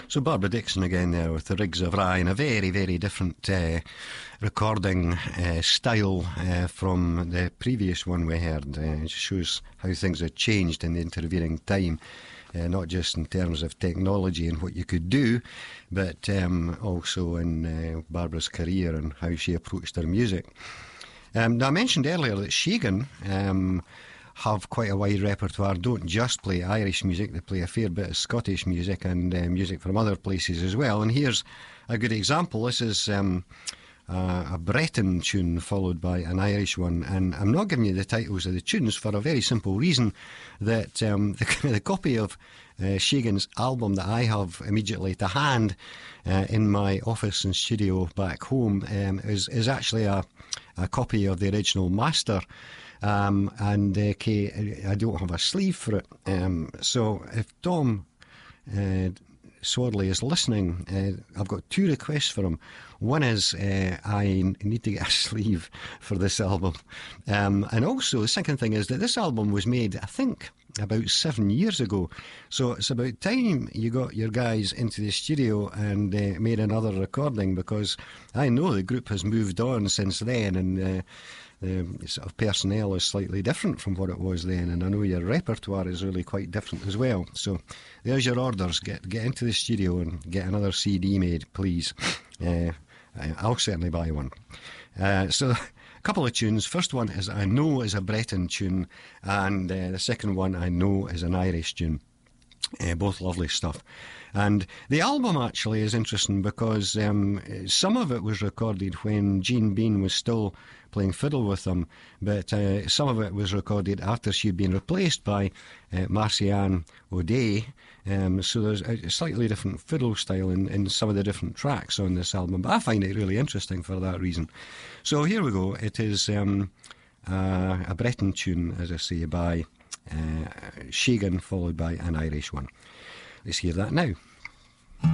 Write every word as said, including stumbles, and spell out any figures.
So Barbara Dixon again there with the Rigs of Rye, and a very, very different uh, recording uh, style uh, from the previous one we heard. Uh, it shows how things have changed in the intervening time, uh, not just in terms of technology and what you could do, but um, also in uh, Barbara's career and how she approached her music. Um, now, I mentioned earlier that Shagan um, have quite a wide repertoire, don't just play Irish music, they play a fair bit of Scottish music and uh, music from other places as well. And here's a good example. This is um, uh, a Breton tune followed by an Irish one, and I'm not giving you the titles of the tunes for a very simple reason, that um, the, the copy of uh, Shagan's album that I have immediately to hand uh, in my office and studio back home um, is, is actually a, a copy of the original master. Um, and uh, Kay, I don't have a sleeve for it. Um, so if Tom uh, Swadley is listening, uh, I've got two requests for him. One is uh, I need to get a sleeve for this album. Um, and also, the second thing is that this album was made, I think, about seven years ago. So it's about time you got your guys into the studio and uh, made another recording, because I know the group has moved on since then, and uh, the sort of personnel is slightly different from what it was then, and I know your repertoire is really quite different as well. So there's your orders. Get get into the studio and get another C D made, please. Uh, I'll certainly buy one. Uh, so a couple of tunes. First one is I know is a Breton tune, and uh, the second one I know is an Irish tune. Uh, both lovely stuff. And the album actually is interesting because um, some of it was recorded when Jean Bean was still playing fiddle with them, but uh, some of it was recorded after she'd been replaced by uh, Marcianne O'Day. Um, so there's a slightly different fiddle style in, in some of the different tracks on this album, but I find it really interesting for that reason. So here we go. It is um, uh, a Breton tune, as I say, by uh, Shagan, followed by an Irish one. Let's hear that now.